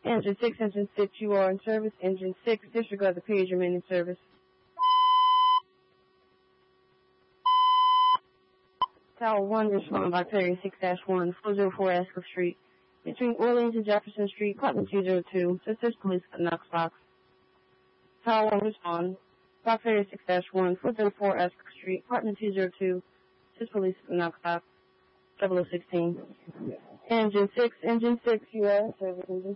Engine 6, Engine 6, you are in service. Engine 6, disregard the page remaining service. Tower 1, respond by Perry 6-1, 404 Ascot Street. Between Orleans and Jefferson Street, Putnam 202, assist police at Knox Box. Tower 1, respond by Perry 6-1, 404 Ascot Street, Putnam 202, assist police at Knox Box. 0016. Engine 6, you are in service. Engine